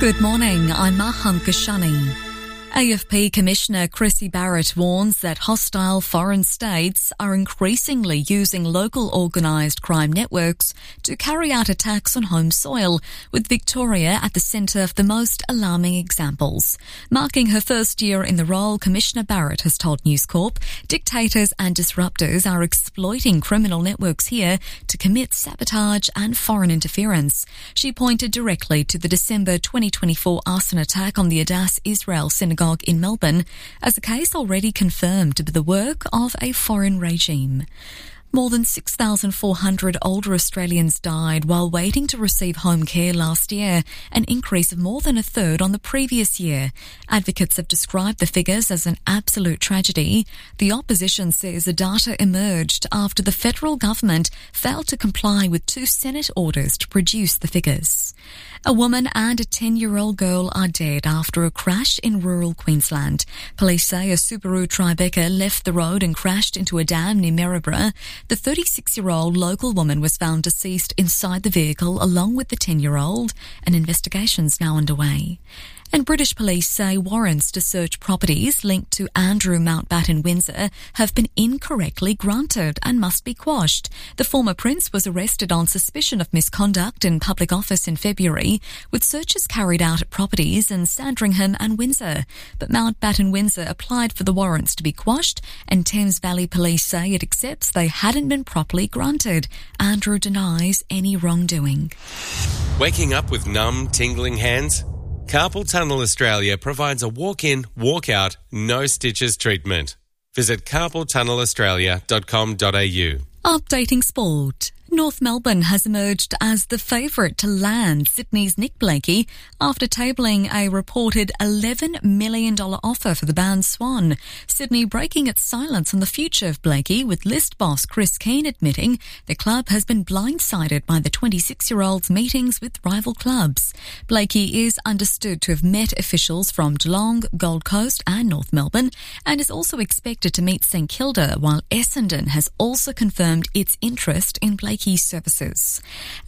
Good morning, I'm Maham Kashani. AFP Commissioner Chrissy Barrett warns that hostile foreign states are increasingly using local organised crime networks to carry out attacks on home soil, with Victoria at the centre of the most alarming examples. Marking her first year in the role, Commissioner Barrett has told News Corp dictators and disruptors are exploiting criminal networks here to commit sabotage and foreign interference. She pointed directly to the December 2024 arson attack on the Adass Israel Synagogue in Melbourne as a case already confirmed to be the work of a foreign regime. More than 6,400 older Australians died while waiting to receive home care last year, an increase of more than a third on the previous year. Advocates have described the figures as an absolute tragedy. The opposition says the data emerged after the federal government failed to comply with 2 Senate orders to produce the figures. A woman and a 10-year-old girl are dead after a crash in rural Queensland. Police say a Subaru Tribeca left the road and crashed into a dam near Maryborough. The 36-year-old local woman was found deceased inside the vehicle along with the 10-year-old. An investigation's now underway. And British police say warrants to search properties linked to Andrew Mountbatten Windsor have been incorrectly granted and must be quashed. The former prince was arrested on suspicion of misconduct in public office in February, with searches carried out at properties in Sandringham and Windsor. But Mountbatten Windsor applied for the warrants to be quashed, and Thames Valley Police say it accepts they hadn't been properly granted. Andrew denies any wrongdoing. Waking up with numb, tingling hands? Carpal Tunnel Australia provides a walk-in, walk-out, no-stitches treatment. Visit carpaltunnelaustralia.com.au. Updating sport. North Melbourne has emerged as the favourite to land Sydney's Nick Blakey after tabling a reported $11 million offer for the band Swan. Sydney breaking its silence on the future of Blakey, with list boss Chris Keane admitting the club has been blindsided by the 26-year-old's meetings with rival clubs. Blakey is understood to have met officials from Geelong, Gold Coast and North Melbourne, and is also expected to meet St Kilda, while Essendon has also confirmed its interest in Blakey's services.